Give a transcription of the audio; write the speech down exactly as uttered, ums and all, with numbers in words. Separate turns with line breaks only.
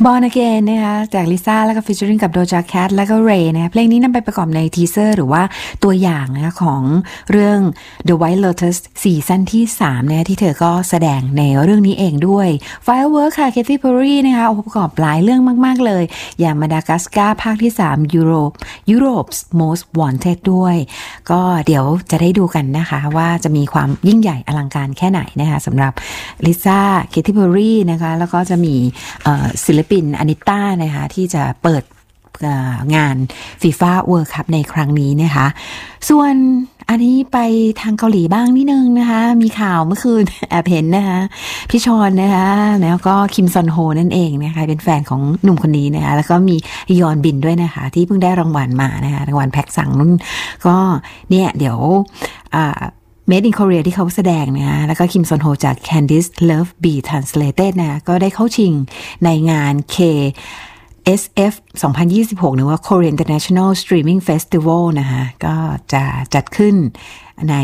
Born Again นะคะจากลิซ่าแล้วก็ featuring กับ Doja Cat แล้วก็เรย์นะคะเพลงนี้นำไปประกอบในทีเซอร์หรือว่าตัวอย่างนะคะของเรื่อง The White Lotus ซีซั่นที่สามนะคะที่เธอก็แสดงในเรื่องนี้เองด้วย Firework ค่ะ Katy Perry นะคะองค์ประกอบหลายเรื่องมากๆเลยอย่าง Madagascar ภาคที่สาม Europe Europe's Most Wanted ด้วยก็เดี๋ยวจะได้ดูกันนะคะว่าจะมีความยิ่งใหญ่อลังการแค่ไหนนะคะสำหรับลิซ่า Katy Perry นะคะแล้วก็จะมีศิลปินอานิต้านะคะที่จะเปิดงาน FIFA World Cup ในครั้งนี้นะคะส่วนอันนี้ไปทางเกาหลีบ้างนิดนึงนะคะมีข่าวเมื่อคืนแอบเห็นนะคะพี่ชอนนะคะแล้วก็คิมซอนโฮนั่นเองนะคะเป็นแฟนของหนุ่มคนนี้นะคะแล้วก็มียอนบินด้วยนะคะที่เพิ่งได้รางวัลมานะคะรางวัลแพ็คสั่งนุ่นก็เนี่ยเดี๋ยวอ่าMade in Korea ที่เขาแสดงนะแล้วก็คิมซอนโฮจาก Candice Love Be Translated นะก็ได้เข้าชิงในงาน K เอส เอฟ สองพันยี่สิบหกหรือว่า Korea International Streaming Festival นะคะก็จะจัดขึ้นใน